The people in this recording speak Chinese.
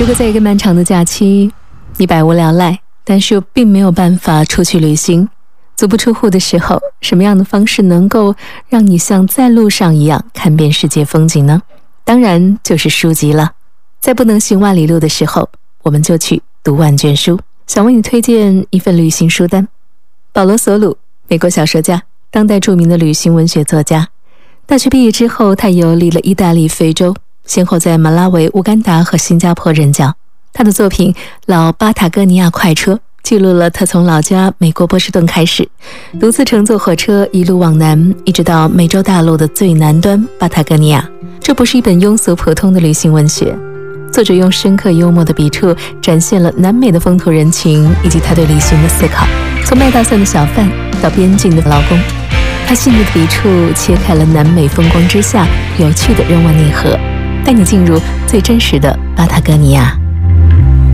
果在一个漫长的假期，你百无聊赖，但是又并没有办法出去旅行，足不出户的时候，什么样的方式能够让你像在路上一样看遍世界风景呢？当然就是书籍了。在不能行万里路的时候，我们就去读万卷书。想为你推荐一份旅行书单。保罗·索鲁，美国小说家，当代著名的旅行文学作家。大学毕业之后，他游历了意大利、非洲，先后在马拉维、乌干达和新加坡任教。他的作品《老巴塔哥尼亚快车》记录了他从老家美国波士顿开始，独自乘坐火车一路往南，一直到美洲大陆的最南端巴塔哥尼亚。这不是一本庸俗普通的旅行文学，作者用深刻幽默的笔触展现了南美的风土人情以及他对旅行的思考，从卖大蒜的小贩到边境的劳工，他细腻的笔触切开了南美风光之下有趣的人文内核，带你进入最真实的巴塔哥尼亚。